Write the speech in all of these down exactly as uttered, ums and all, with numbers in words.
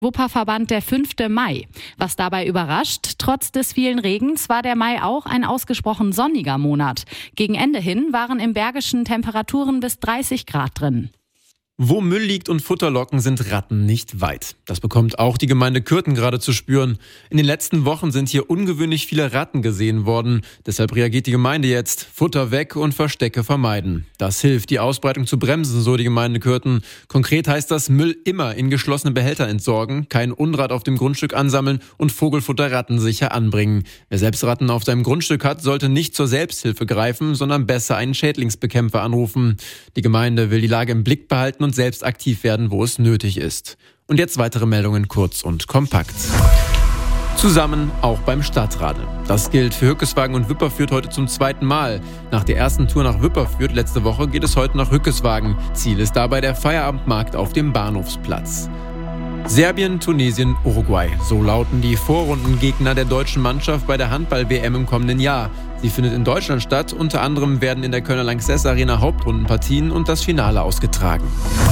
Wupperverband der fünfte Mai. Was dabei überrascht, trotz des vielen Regens war der Mai auch ein ausgesprochen sonniger Monat. Gegen Ende hin waren im Bergischen Temperaturen bis dreißig Grad drin. Wo Müll liegt und Futterlocken, sind Ratten nicht weit. Das bekommt auch die Gemeinde Kürten gerade zu spüren. In den letzten Wochen sind hier ungewöhnlich viele Ratten gesehen worden. Deshalb reagiert die Gemeinde jetzt: Futter weg und Verstecke vermeiden. Das hilft, die Ausbreitung zu bremsen, so die Gemeinde Kürten. Konkret heißt das: Müll immer in geschlossene Behälter entsorgen, kein Unrat auf dem Grundstück ansammeln und Vogelfutter rattensicher anbringen. Wer selbst Ratten auf seinem Grundstück hat, sollte nicht zur Selbsthilfe greifen, sondern besser einen Schädlingsbekämpfer anrufen. Die Gemeinde will die Lage im Blick behalten und selbst aktiv werden, wo es nötig ist. Und jetzt weitere Meldungen kurz und kompakt. Zusammen auch beim Stadtradeln. Das gilt für Hückeswagen und Wipperfürth heute zum zweiten Mal. Nach der ersten Tour nach Wipperfürth letzte Woche geht es heute nach Hückeswagen. Ziel ist dabei der Feierabendmarkt auf dem Bahnhofsplatz. Serbien, Tunesien, Uruguay. So lauten die Vorrundengegner der deutschen Mannschaft bei der Handball-W M im kommenden Jahr. Sie findet in Deutschland statt. Unter anderem werden in der Kölner Lanxess Arena Hauptrundenpartien und das Finale ausgetragen.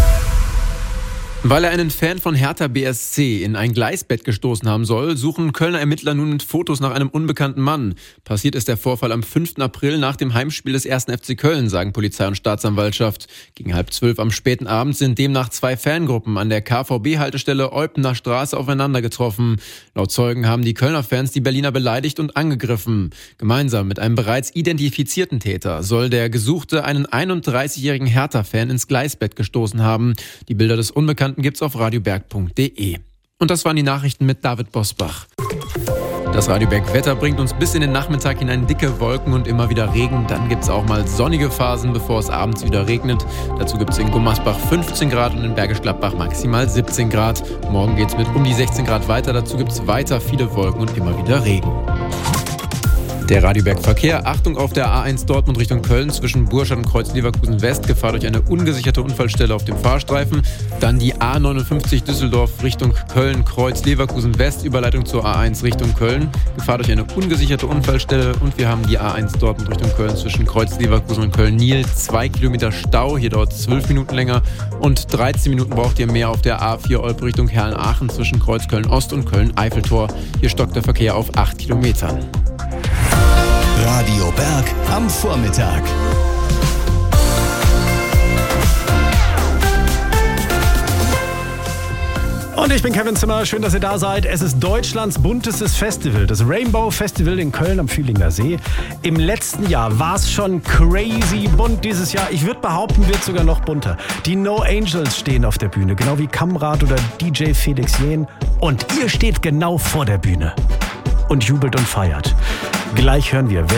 Weil er einen Fan von Hertha B S C in ein Gleisbett gestoßen haben soll, suchen Kölner Ermittler nun mit Fotos nach einem unbekannten Mann. Passiert ist der Vorfall am fünften April nach dem Heimspiel des ersten F C Köln, sagen Polizei und Staatsanwaltschaft. Gegen halb zwölf am späten Abend sind demnach zwei Fangruppen an der K V B-Haltestelle Eupener Straße aufeinander getroffen. Laut Zeugen haben die Kölner Fans die Berliner beleidigt und angegriffen. Gemeinsam mit einem bereits identifizierten Täter soll der Gesuchte einen einunddreißigjährigen Hertha-Fan ins Gleisbett gestoßen haben. Die Bilder des Unbekannten gibt's auf radioberg punkt de. Und das waren die Nachrichten mit David Bosbach. Das Radioberg-Wetter bringt uns bis in den Nachmittag hinein dicke Wolken und immer wieder Regen. Dann gibt's auch mal sonnige Phasen, bevor es abends wieder regnet. Dazu gibt's in Gummersbach fünfzehn Grad und in Bergisch Gladbach maximal siebzehn Grad. Morgen geht's mit um die sechzehn Grad weiter. Dazu gibt's weiter viele Wolken und immer wieder Regen. Der Radioberg-Verkehr. Achtung auf der A eins Dortmund Richtung Köln zwischen Burstadt und Kreuz Leverkusen West. Gefahr durch eine ungesicherte Unfallstelle auf dem Fahrstreifen. Dann die A neunundfünfzig Düsseldorf Richtung Köln, Kreuz Leverkusen West. Überleitung zur A eins Richtung Köln. Gefahr durch eine ungesicherte Unfallstelle. Und wir haben die A eins Dortmund Richtung Köln zwischen Kreuz Leverkusen und Köln-Niel. Zwei Kilometer Stau. Hier dauert es zwölf Minuten länger. Und dreizehn Minuten braucht ihr mehr auf der A vier Olpe Richtung Herrn-Aachen zwischen Kreuz Köln-Ost und Köln-Eiffeltor. Hier stockt der Verkehr auf acht Kilometern. Radio Berg am Vormittag. Und ich bin Kevin Zimmer, schön, dass ihr da seid. Es ist Deutschlands buntestes Festival, das Rainbow Festival in Köln am Fühlinger See. Im letzten Jahr war es schon crazy bunt, dieses Jahr, ich würde behaupten, wird sogar noch bunter. Die No Angels stehen auf der Bühne, genau wie Kamrat oder D J Felix Jähn. Und ihr steht genau vor der Bühne und jubelt und feiert. Gleich hören wir, wer